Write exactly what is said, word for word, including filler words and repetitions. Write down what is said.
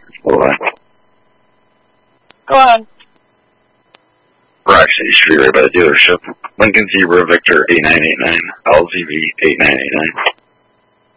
Bye-bye. Go ahead. Rock City Street, right by the dealership. Lincoln Zebra Victor eight nine eight nine, L Z V eight nine eight nine.